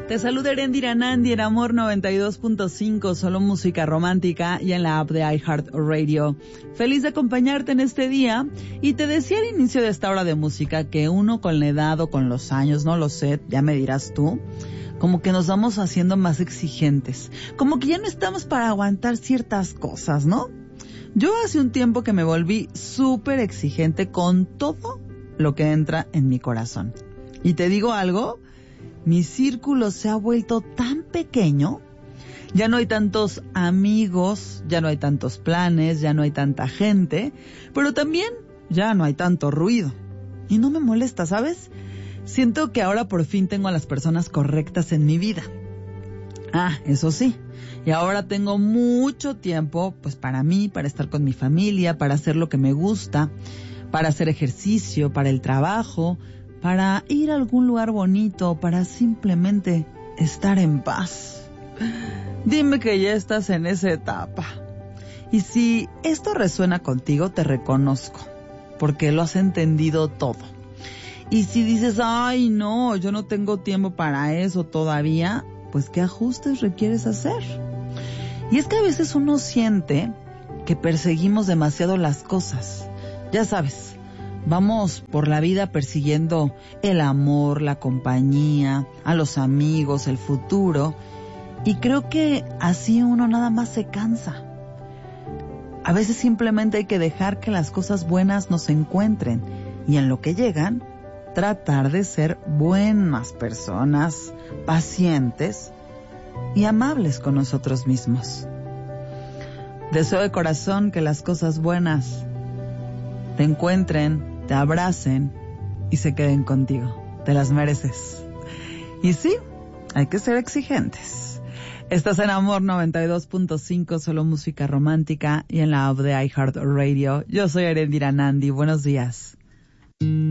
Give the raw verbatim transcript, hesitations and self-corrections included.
Te saluda Erendira Nandi en Amor noventa y dos punto cinco, solo música romántica, y en la app de iHeartRadio. Feliz de acompañarte en este día, y te decía al inicio de esta hora de música que uno con la edad o con los años, no lo sé, ya me dirás tú, como que nos vamos haciendo más exigentes, como que ya no estamos para aguantar ciertas cosas, ¿no? Yo hace un tiempo que me volví súper exigente con todo lo que entra en mi corazón. Y te digo algo, mi círculo se ha vuelto tan pequeño, ya no hay tantos amigos, ya no hay tantos planes, ya no hay tanta gente, pero también ya no hay tanto ruido. Y no me molesta, ¿sabes? Siento que ahora por fin tengo a las personas correctas en mi vida. Ah, eso sí, y ahora tengo mucho tiempo, pues para mí, para estar con mi familia, para hacer lo que me gusta, para hacer ejercicio, para el trabajo, para ir a algún lugar bonito, para simplemente estar en paz. Dime que ya estás en esa etapa. Y si esto resuena contigo, te reconozco, porque lo has entendido todo. Y si dices, ay no, yo no tengo tiempo para eso todavía, pues ¿qué ajustes requieres hacer? Y es que a veces uno siente que perseguimos demasiado las cosas. Ya sabes, vamos por la vida persiguiendo el amor, la compañía, a los amigos, el futuro, y creo que así uno nada más se cansa. A veces simplemente hay que dejar que las cosas buenas nos encuentren, y en lo que llegan, tratar de ser buenas personas, pacientes y amables con nosotros mismos. Deseo de corazón que las cosas buenas te encuentren, te abracen y se queden contigo. Te las mereces. Y sí, hay que ser exigentes. Estás en Amor noventa y dos punto cinco, solo música romántica, y en la app de iHeartRadio. Yo soy Erendira Nandi. Buenos días.